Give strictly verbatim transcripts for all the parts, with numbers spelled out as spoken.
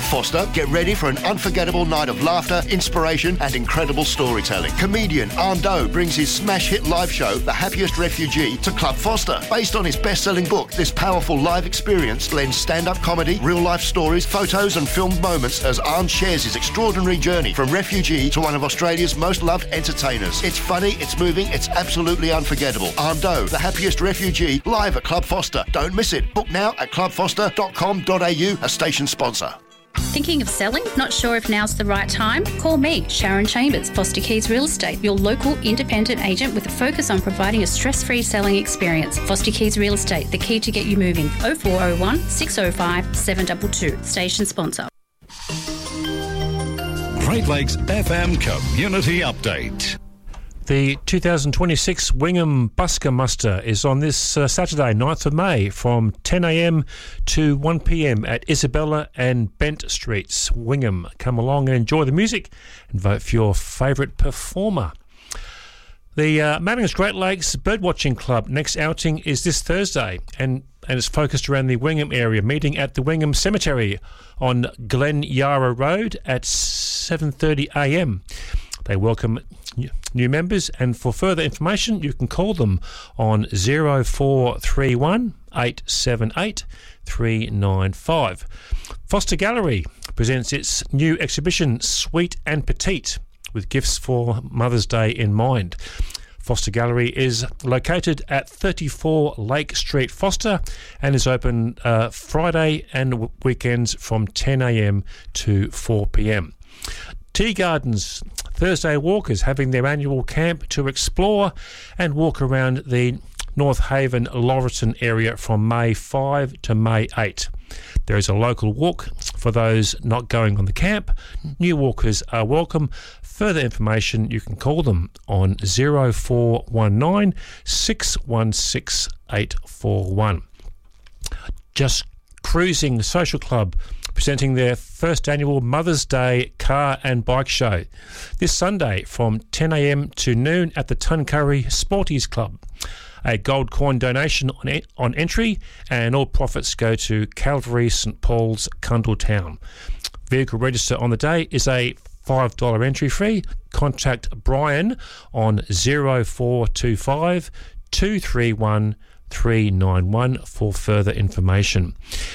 Foster, get ready for an unforgettable night of laughter, inspiration and incredible storytelling. Comedian Armdo brings his smash hit live show, The Happiest Refugee, to Club Foster. Based on his best-selling book, this powerful live experience blends stand-up comedy, real-life stories, photos and filmed moments as Arm shares his extraordinary journey from refugee to one of Australia's most loved entertainers. It's funny, it's moving, it's absolutely unforgettable. Armdo, The Happiest Refugee, live at Club Foster. Don't miss it. Book now at club foster dot com dot a u, a station sponsor. Thinking of selling? Not sure if now's the right time? Call me, Sharon Chambers, Foster Keys Real Estate, your local independent agent with a focus on providing a stress-free selling experience. Foster Keys Real Estate, the key to get you moving. oh four oh one, six oh five, seven two two. Station sponsor. Great Lakes F M Community Update. The two thousand twenty-six Wingham Busker Muster is on this uh, Saturday, ninth of May, from ten a m to one p m at Isabella and Bent Streets, Wingham. Come along and enjoy the music and vote for your favourite performer. The uh, Mannings Great Lakes Birdwatching Club next outing is this Thursday, and, and it's focused around the Wingham area, meeting at the Wingham Cemetery on Glen Yarra Road at seven thirty a m. They welcome new members, and for further information you can call them on zero four three one, eight seven eight, three nine five. Foster Gallery presents its new exhibition Sweet and Petite, with gifts for Mother's Day in mind. Foster Gallery is located at thirty-four Lake Street, Foster, and is open uh, Friday and w- weekends from ten a m to four p m. Tea Gardens Thursday Walkers having their annual camp to explore and walk around the North Haven Laurelton area from May fifth to May eighth. There is a local walk for those not going on the camp. New walkers are welcome. Further information you can call them on zero four one nine, six one six, eight four one. Just Cruising Social Club presenting their first annual Mother's Day car and bike show this Sunday from ten a m to noon at the Tuncurry Sporties Club. A gold coin donation on, e- on entry, and all profits go to Calvary St Paul's, Cundletown. Vehicle register on the day is a five dollars entry fee. Contact Brian on zero four two five, two three one, three nine one for further information.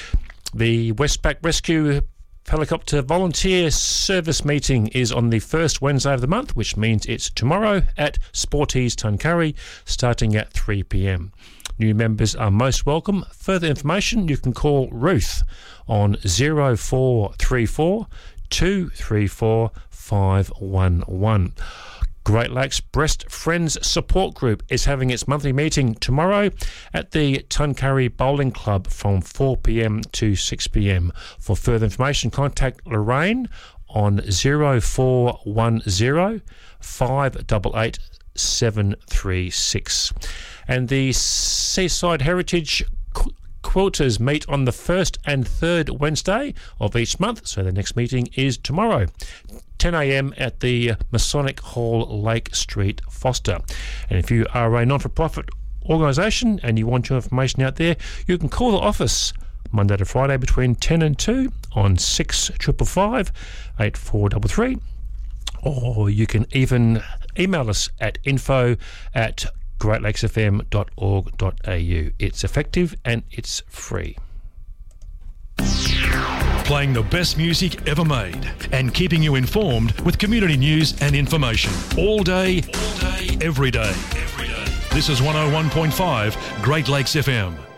The Westpac Rescue Helicopter Volunteer Service meeting is on the first Wednesday of the month, which means it's tomorrow at Sporties Tuncurry, starting at three p m. New members are most welcome. Further information you can call Ruth on zero four three four, two three four, five one one. Great Lakes Breast Friends Support Group is having its monthly meeting tomorrow at the Tuncurry Bowling Club from four p m to six p m. For further information, contact Lorraine on zero four one zero, five eight eight, seven three six. And the Seaside Heritage Qu- Quilters meet on the first and third Wednesday of each month, so the next meeting is tomorrow, ten a m at the Masonic Hall, Lake Street, Foster. And if you are a non-for-profit organisation and you want your information out there, you can call the office Monday to Friday between ten and two on six five five, eight four three three, or you can even email us at info at great lakes f m dot org dot a u. It's effective and it's free. Playing the best music ever made and keeping you informed with community news and information all day, all day, every day, every day. This is one oh one point five Great Lakes F M.